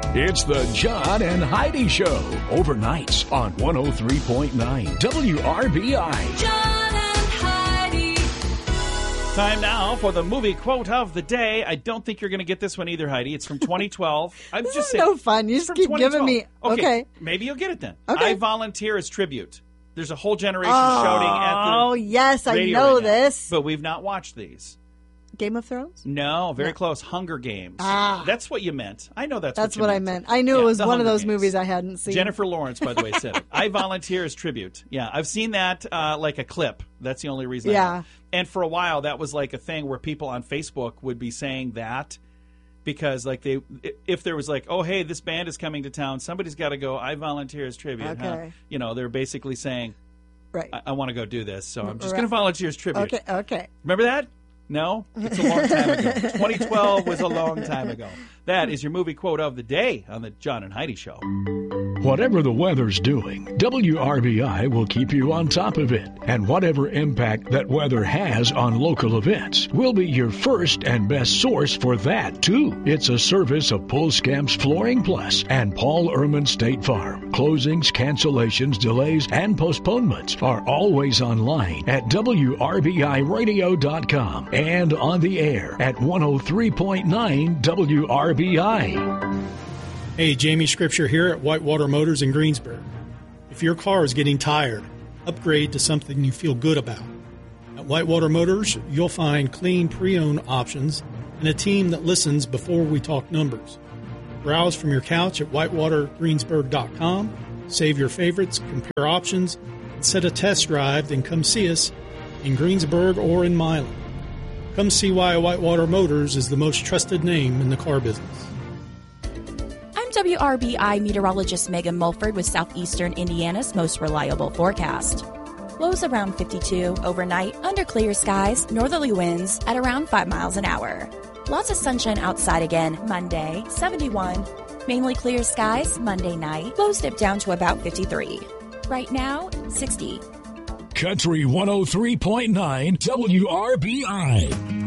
It's the John and Heidi Show, overnights on 103.9 WRBI. John and Heidi. Time now for the movie quote of the day. I don't think you're going to get this one either, Heidi. It's from 2012. I'm This just is saying. no fun. You just keep giving me. Okay. Maybe you'll get it then. Okay. I volunteer as tribute. There's a whole generation shouting at the Oh, yes, I radio know right now. this. But we've not watched these. Game of Thrones? No, very close. Hunger Games. Ah. That's what you meant. I know that's what I meant. I knew it was the one of Hunger those Games. movies I hadn't seen. Jennifer Lawrence, by the way, said it. I volunteer as tribute. Yeah, I've seen that like a clip. That's the only reason. Yeah. I know. And for a while, that was like a thing where people on Facebook would be saying that because, like, if there was like, oh, hey, this band is coming to town, somebody's got to go. I volunteer as tribute. Okay. Huh? You know, they're basically saying, Right. I want to go do this, so I'm just going to volunteer as tribute. Okay. Remember that? No? It's a long time ago. 2012 was a long time ago. That is your movie quote of the day on the John and Heidi Show. Whatever the weather's doing, WRBI will keep you on top of it. And whatever impact that weather has on local events, we'll be your first and best source for that, too. It's a service of Pulskamps Flooring Plus and Paul Ehrman State Farm. Closings, cancellations, delays, and postponements are always online at WRBIRadio.com and on the air at 103.9 WRBI. Hey, Jamie Scripture here at Whitewater Motors in Greensburg. If your car is getting tired, upgrade to something you feel good about. At Whitewater Motors, you'll find clean pre-owned options and a team that listens before we talk numbers. Browse from your couch at whitewatergreensburg.com, save your favorites, compare options, and set a test drive, then come see us in Greensburg or in Milan. Come see why Whitewater Motors is the most trusted name in the car business. I'm WRBI meteorologist Megan Mulford with Southeastern Indiana's most reliable forecast. Lows around 52 overnight, under clear skies, northerly winds at around 5 miles an hour. Lots of sunshine outside again Monday, 71. Mainly clear skies Monday night, lows dip down to about 53. Right now, 60. Country 103.9 WRBI.